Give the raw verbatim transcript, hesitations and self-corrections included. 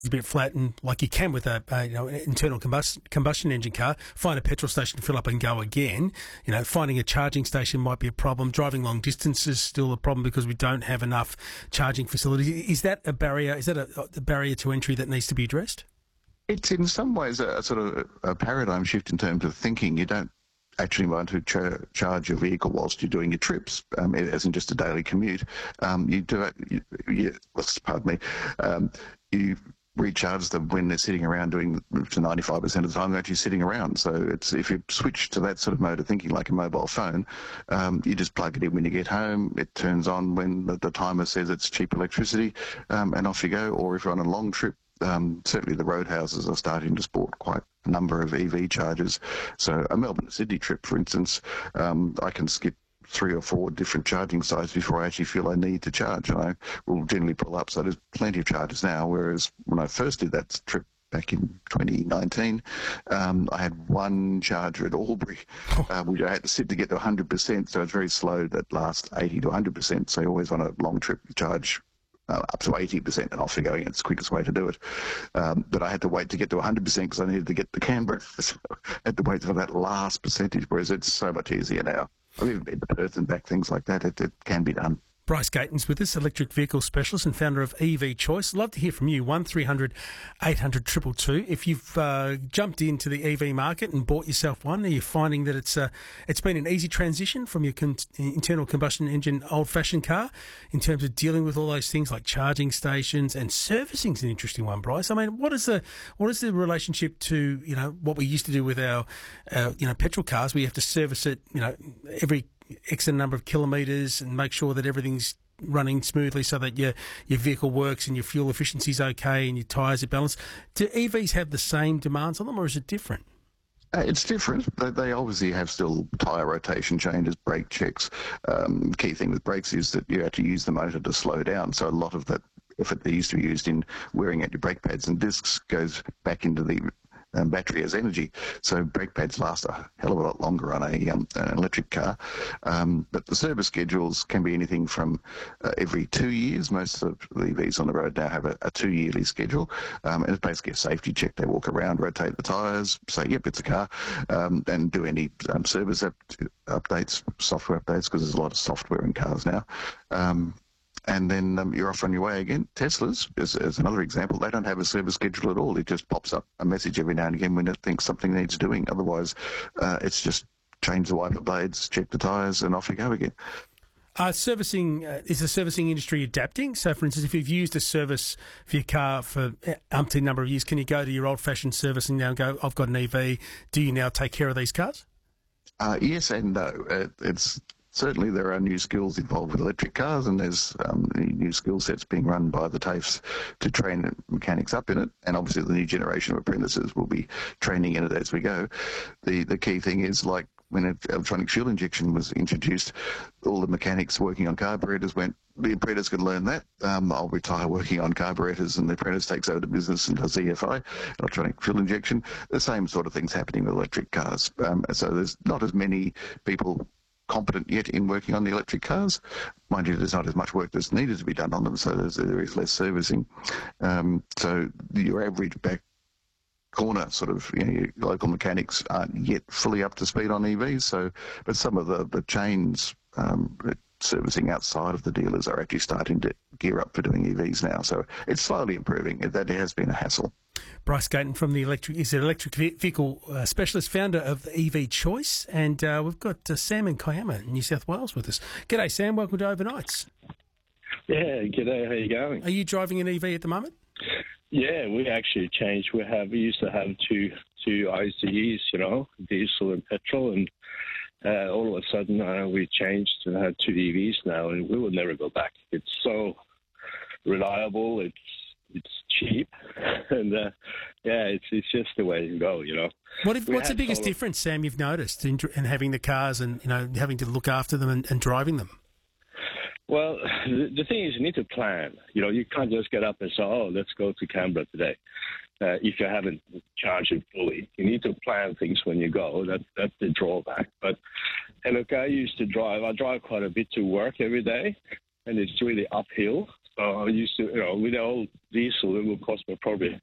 a bit flat, and like you can with a, a you know an internal combustion, combustion engine car, find a petrol station to fill up and go again. You know, finding a charging station might be a problem. Driving long distances is still a problem because we don't have enough charging facilities. Is that a barrier? Is that a, a barrier to entry that needs to be addressed? It's in some ways a, a sort of a paradigm shift in terms of thinking. You don't actually want to ch- charge your vehicle whilst you're doing your trips, um, as in just a daily commute. Um, you do it, you, you, pardon me, um, you recharge them when they're sitting around doing to ninety-five percent of the time they're actually sitting around. So it's if you switch to that sort of mode of thinking like a mobile phone, um, you just plug it in when you get home, it turns on when the, the timer says it's cheap electricity, um, and off you go. Or if you're on a long trip, um, certainly the roadhouses are starting to sport quite a number of E V chargers. So a Melbourne to Sydney trip, for instance, um, I can skip three or four different charging sites before I actually feel I need to charge, and I will generally pull up. So there's plenty of chargers now, whereas when I first did that trip back in twenty nineteen, um, I had one charger at Albury, uh, which I had to sit to get to one hundred percent, so it's very slow that last eighty to one hundred percent, so you always want a long trip to charge Uh, up to eighty percent and off you're going. It's the quickest way to do it. Um, but I had to wait to get to one hundred percent because I needed to get to Canberra. So I had to wait for that last percentage, whereas it's so much easier now. I've even been to Perth and back, things like that. It, it can be done. Bryce Gaten's with us, electric vehicle specialist and founder of E V Choice. Love to hear from you, one three hundred eight hundred two two two. If you've uh, jumped into the E V market and bought yourself one, are you finding that it's uh, it's been an easy transition from your con- internal combustion engine old-fashioned car in terms of dealing with all those things like charging stations, and servicing is an interesting one, Bryce. I mean, what is the what is the relationship to, you know, what we used to do with our, uh, you know, petrol cars? We have to service it, you know, every X number of kilometres and make sure that everything's running smoothly so that your your vehicle works and your fuel efficiency is okay and your tyres are balanced. Do E Vs have the same demands on them, or is it different? Uh, it's different. They, they obviously have still tyre rotation changes, brake checks. Um, the key thing with brakes is that you have to use the motor to slow down. So a lot of that effort that used to be used in wearing out your brake pads and discs goes back into the Um, battery as energy, so brake pads last a hell of a lot longer on a um, an electric car. Um, but the service schedules can be anything from uh, every two years. Most of the E Vs on the road now have a, a two-yearly schedule, um, and it's basically a safety check. They walk around, rotate the tyres, say, yep, it's a car, um, and do any um, service up- updates, software updates, because there's a lot of software in cars now. Um, And then um, you're off on your way again. Teslas, as, as another example, they don't have a service schedule at all. It just pops up a message every now and again when it thinks something needs doing. Otherwise, uh, it's just change the wiper blades, check the tyres, and off you go again. Uh, servicing, uh, is the servicing industry adapting? So, for instance, if you've used a service for your car for umpteen number of years, can you go to your old-fashioned service and now go, I've got an E V, do you now take care of these cars? Uh, yes and no. Uh, it's... Certainly there are new skills involved with electric cars, and there's um, new skill sets being run by the TAFEs to train mechanics up in it, and obviously the new generation of apprentices will be training in it as we go. The the key thing is, like when electronic fuel injection was introduced, all the mechanics working on carburetors went, the apprentice can learn that. Um, I'll retire working on carburetors, and the apprentice takes over the business and does E F I, electronic fuel injection. The same sort of things happening with electric cars. Um, so there's not as many people competent yet in working on the electric cars. Mind you, there's not as much work that's needed to be done on them, so there's, there is less servicing. Um, so your average back corner sort of, you know, your local mechanics aren't yet fully up to speed on E Vs. So, but some of the, the chains um, servicing outside of the dealers are actually starting to gear up for doing E Vs now. So it's slowly improving. That has been a hassle. Bryce Gaten from the electric is an electric vehicle uh, specialist, founder of E V Choice, and uh, we've got uh, Sam in Kiama, New South Wales, with us. G'day, Sam. Welcome to Overnights. Yeah, g'day. How you going? Are you driving an E V at the moment? Yeah, we actually changed. We have we used to have two two I C Es, you know, diesel and petrol, and uh, all of a sudden uh, we changed to have two E Vs now, and we will never go back. It's so reliable. It's It's cheap, and uh, yeah, it's it's just the way to go, you know. What if, what's the biggest solar- difference, Sam, you've noticed in, in having the cars and, you know, having to look after them and, and driving them? Well, the, the thing is, you need to plan. You know, you can't just get up and say, "Oh, let's go to Canberra today." Uh, if you haven't charged it fully, you need to plan things when you go. That's that's the drawback. But and look, I used to drive. I drive quite a bit to work every day, and it's really uphill. uh, I used to, you know, with the old diesel, it would cost me probably